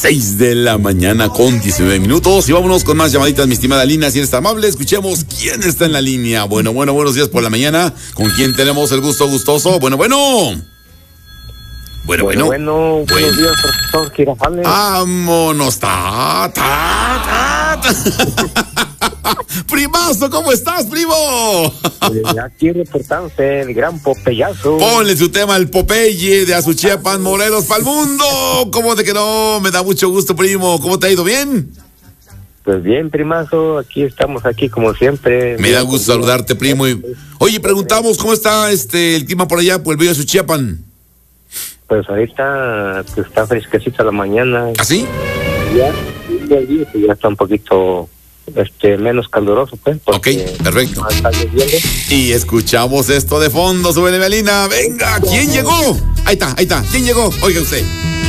6 de la mañana con 19 minutos y vámonos con más llamaditas, mi estimada Lina, si eres tan amable, escuchemos quién está en la línea. Bueno, buenos días por la mañana, ¿con quién tenemos el gusto gustoso? Bueno, buenos días, profesor Girafales. Vámonos, Primazo, ¿cómo estás, primo? Aquí reportándose el gran Popeyazo. Ponle su tema al Popeye de Azuchiapan, Morelos, pa'l mundo. ¿Cómo te quedó? Me da mucho gusto, primo. ¿Cómo te ha ido? ¿Bien? Pues bien, primazo, aquí estamos como siempre. Me da gusto saludarte, primo. Oye, preguntamos, ¿cómo está el clima por allá, por el bello Azuchiapan? Pues ahorita está fresquecita la mañana. ¿Ah, sí? Ya está un poquito menos caluroso, pues. Ok, perfecto. Y escuchamos esto de fondo, súbele, Melina. Venga, ¿quién llegó? Ahí está. ¿Quién llegó? Oiga usted.